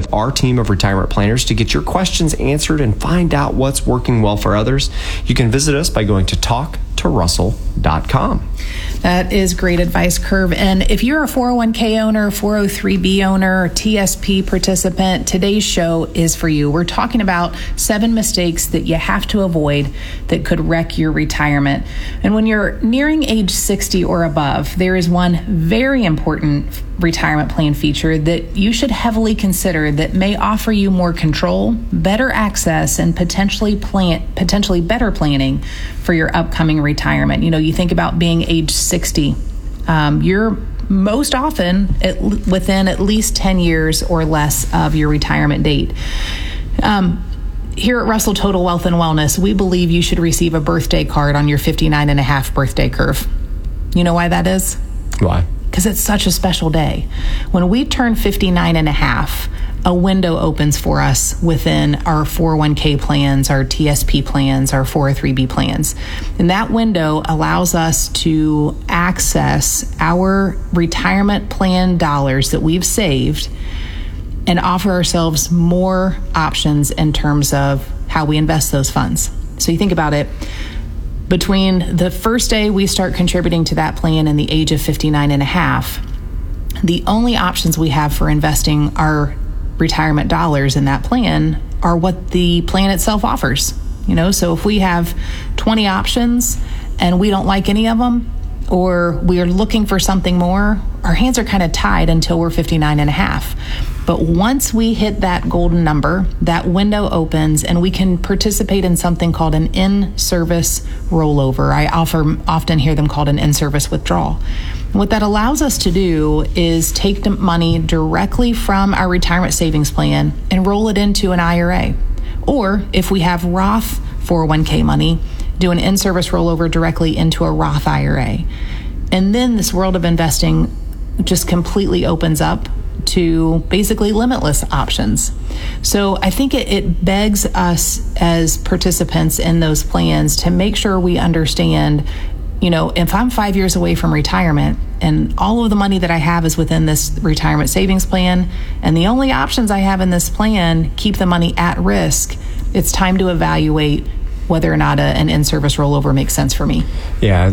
with our team of retirement planners to get your questions answered and find out what's working well for others. You can visit us by going to talktorussell.com. That is great advice, Curve. And if you're a 401k owner, 403b owner, TSP participant, today's show is for you. We're talking about 7 mistakes that you have to avoid that could wreck your retirement. And when you're nearing age 60 or above, there is one very important retirement plan feature that you should heavily consider that may offer you more control, better access, and potentially better planning for your upcoming retirement. You know, you think about being age 60. You're most often within at least 10 years or less of your retirement date. Here at Russell Total Wealth and Wellness, we believe you should receive a birthday card on your 59 and a half birthday, Curve. You know why that is? Why? Because it's such a special day. When we turn 59 and a half, a window opens for us within our 401k plans, our TSP plans, our 403b plans. And that window allows us to access our retirement plan dollars that we've saved and offer ourselves more options in terms of how we invest those funds. So you think about it, between the first day we start contributing to that plan and the age of 59 and a half, the only options we have for investing our retirement dollars in that plan are what the plan itself offers. You know, so if we have 20 options and we don't like any of them, or we are looking for something more, our hands are kind of tied until we're 59 and a half. But once we hit that golden number, that window opens and we can participate in something called an in-service rollover. I often hear them called an in-service withdrawal. What that allows us to do is take the money directly from our retirement savings plan and roll it into an IRA. Or if we have Roth 401k money, do an in-service rollover directly into a Roth IRA. And then this world of investing just completely opens up to basically limitless options. So I think it begs us as participants in those plans to make sure we understand, you know, if I'm 5 years away from retirement and all of the money that I have is within this retirement savings plan, and the only options I have in this plan keep the money at risk, it's time to evaluate whether or not an in-service rollover makes sense for me. Yeah,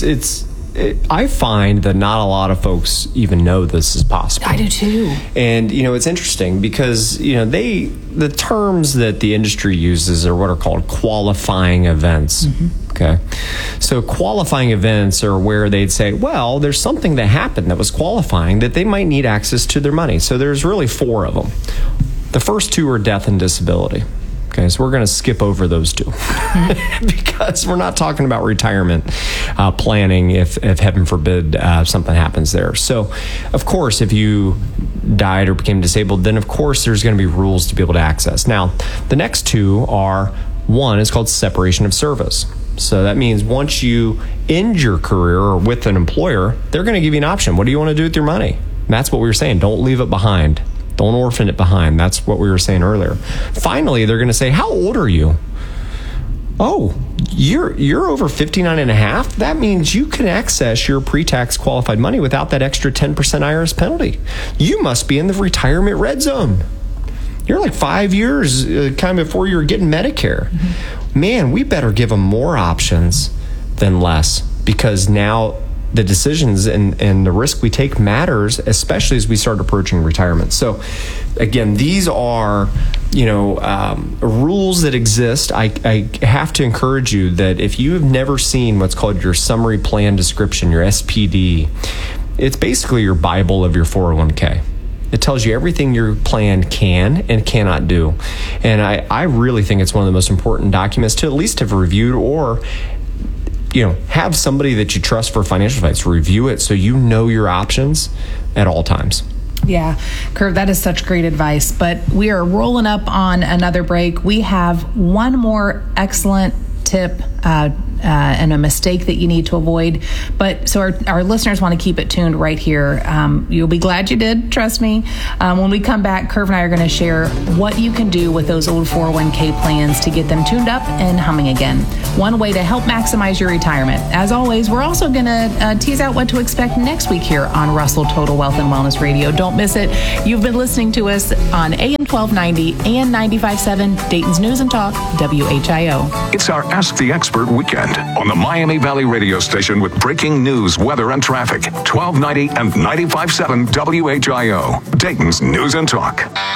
I find that not a lot of folks even know this is possible. I do too. And, you know, it's interesting because, you know, the terms that the industry uses are what are called qualifying events. Mm-hmm. Okay. So qualifying events are where they'd say, well, there's something that happened that was qualifying that they might need access to their money. So there's really 4 of them. The first 2 are death and disability. Okay, so we're going to skip over those 2 because we're not talking about retirement planning if heaven forbid something happens there. So, of course, if you died or became disabled, then of course there's going to be rules to be able to access. Now, the next 2 are, one is called separation of service. So that means once you end your career or with an employer, they're going to give you an option. What do you want to do with your money? And that's what we were saying. Don't leave it behind. Don't orphan it behind. That's what we were saying earlier. Finally, they're going to say, how old are you? Oh, you're over 59 and a half? That means you can access your pre-tax qualified money without that extra 10% IRS penalty. You must be in the retirement red zone. You're like 5 years kind of before you're getting Medicare. Mm-hmm. Man, we better give them more options than less, because now the decisions and the risk we take matters, especially as we start approaching retirement. So again, these are, rules that exist. I have to encourage you that if you have never seen what's called your summary plan description, your SPD, it's basically your Bible of your 401k. It tells you everything your plan can and cannot do. And I really think it's one of the most important documents to at least have reviewed, or have somebody that you trust for financial advice review it so you know your options at all times. Yeah, Curve, that is such great advice. But we are rolling up on another break. We have one more excellent tip and a mistake that you need to avoid. But so our listeners want to keep it tuned right here. You'll be glad you did, trust me. When we come back, Curve and I are going to share what you can do with those old 401k plans to get them tuned up and humming again. One way to help maximize your retirement. As always, we're also going to tease out what to expect next week here on Russell Total Wealth and Wellness Radio. Don't miss it. You've been listening to us on AM 1290 and 95.7 Dayton's News and Talk, WHIO. It's our Ask the Expert weekend on the Miami Valley radio station with breaking news, weather, and traffic. 1290 and 95.7 WHIO, Dayton's News and Talk.